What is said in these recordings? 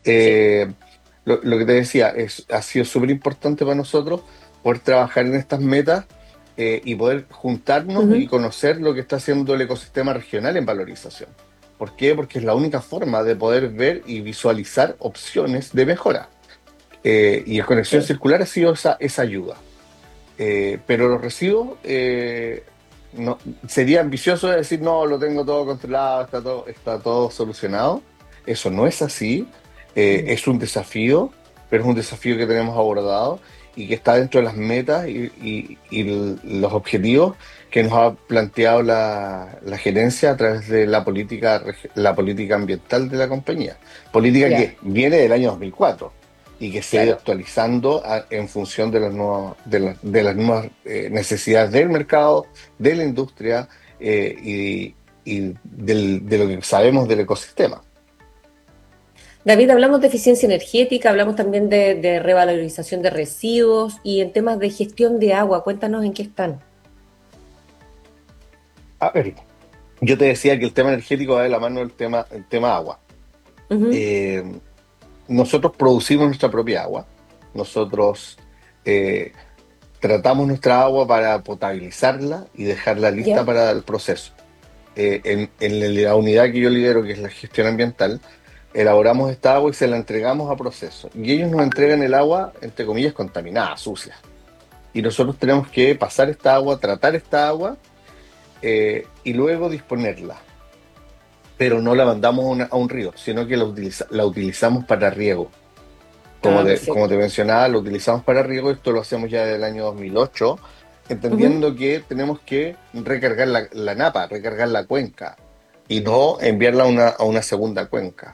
Sí. Eh, lo que te decía, ha sido súper importante para nosotros poder trabajar en estas metas y poder juntarnos y Ujú. conocer lo que está haciendo el ecosistema regional en valorización. ¿Por qué? Porque es la única forma de poder ver y visualizar opciones de mejora. Y el conexión Sí. circular ha sido esa ayuda. Pero los residuos, no, sería ambicioso decir, no, lo tengo todo controlado, está todo solucionado. Eso no es así. Mm. Es un desafío, pero es un desafío que tenemos abordado y que está dentro de las metas y los objetivos que nos ha planteado la gerencia a través de la política ambiental de la compañía. Política Ya, que viene del año 2004 y que se ha ido claro. actualizando en función de las nuevas necesidades del mercado, de la industria de lo que sabemos del ecosistema. David, hablamos de eficiencia energética, hablamos también de revalorización de residuos y en temas de gestión de agua. Cuéntanos en qué están. A ver, yo te decía que el tema energético va de la mano el tema agua. Ujú. Eh, Nosotros producimos nuestra propia agua, nosotros eh, tratamos nuestra agua para potabilizarla y dejarla lista ¿Ya? para el proceso. En la unidad que yo lidero, que es la gestión ambiental, elaboramos esta agua y se la entregamos a proceso. Y ellos nos entregan el agua, entre comillas, contaminada, sucia. Y nosotros tenemos que pasar esta agua, tratar esta agua y luego disponerla. Pero no la mandamos a un río, sino que la utilizamos para riego. Ah, Como te perfecto. mencionaba, lo utilizamos para riego, esto lo hacemos ya desde el año 2008, Ujú. entendiendo que tenemos que recargar la napa, recargar la cuenca y no enviarla a una segunda cuenca,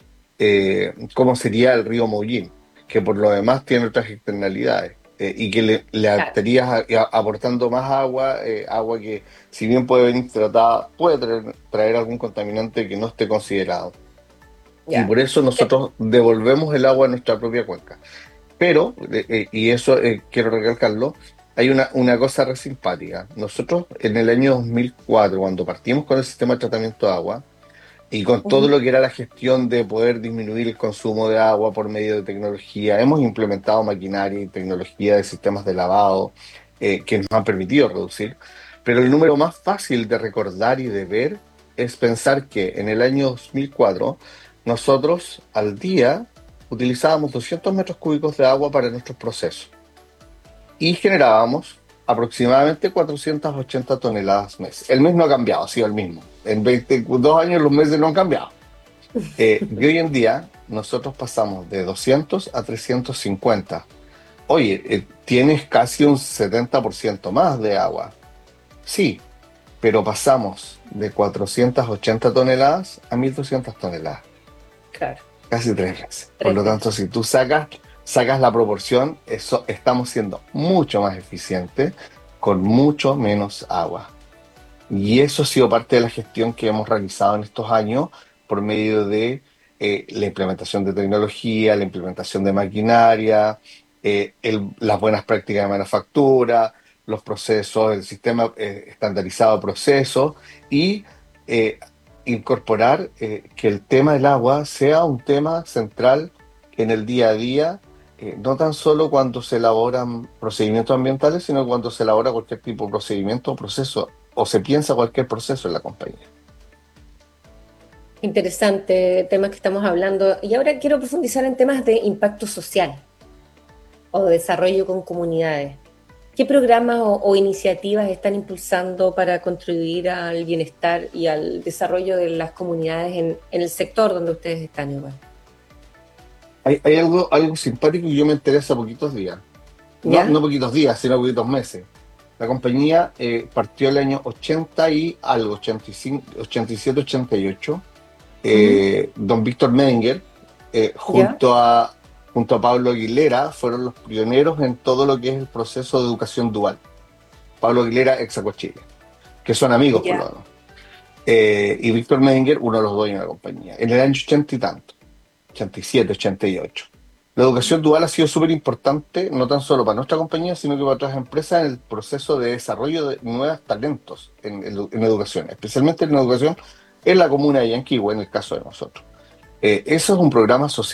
como sería el río Mollín, que por lo demás tiene otras externalidades. Y que le Claro. estarías aportando más agua, agua que si bien puede venir tratada, puede traer algún contaminante que no esté considerado. Y Ya. por eso nosotros devolvemos el agua a nuestra propia cuenca. Pero, y eso quiero recalcarlo, hay una cosa re simpática. Nosotros en el año 2004, cuando partimos con el sistema de tratamiento de agua, y con todo Ujú. lo que era la gestión de poder disminuir el consumo de agua por medio de tecnología, hemos implementado maquinaria y tecnología de sistemas de lavado que nos han permitido reducir. Pero el número más fácil de recordar y de ver es pensar que en el año 2004 nosotros al día utilizábamos 200 metros cúbicos de agua para nuestros procesos y generábamos aproximadamente 480 toneladas mes. El mes no ha cambiado, ha sido el mismo. En 22 años los meses no han cambiado. Y hoy en día nosotros pasamos de 200 a 350. Oye, tienes casi un 70% más de agua. Sí, pero pasamos de 480 toneladas a 1.200 toneladas. Claro. Casi 3 veces. Por Tres lo tanto, veces. si tú sacas la proporción, eso, estamos siendo mucho más eficientes con mucho menos agua. Y eso ha sido parte de la gestión que hemos realizado en estos años por medio de la implementación de tecnología, la implementación de maquinaria, las buenas prácticas de manufactura, los procesos, el sistema estandarizado de procesos y eh, incorporar que el tema del agua sea un tema central en el día a día, no tan solo cuando se elaboran procedimientos ambientales, sino cuando se elabora cualquier tipo de procedimiento o proceso o se piensa cualquier proceso en la compañía. Interesante temas que estamos hablando. Y ahora quiero profundizar en temas de impacto social o de desarrollo con comunidades. ¿Qué programas o iniciativas están impulsando para contribuir al bienestar y al desarrollo de las comunidades en el sector donde ustedes están igual? Hay algo simpático y yo me enteré hace poquitos días. No, ¿Ya? no poquitos días, sino poquitos meses. La compañía partió el año 80 y algo, 85, 87, 88. Ujú. Don Víctor Menninger, ¿Ya? junto a Pablo Aguilera, fueron los pioneros en todo lo que es el proceso de educación dual. Pablo Aguilera, ex Chile, que son amigos por lo ¿Ya? menos. Y Víctor Menninger, uno de los dueños de la compañía, en el año 80 y tanto, 87, 88. La educación dual ha sido súper importante, no tan solo para nuestra compañía, sino que para otras empresas en el proceso de desarrollo de nuevos talentos en educación, especialmente en educación en la comuna de Yanquihue, en el caso de nosotros. Eso es un programa social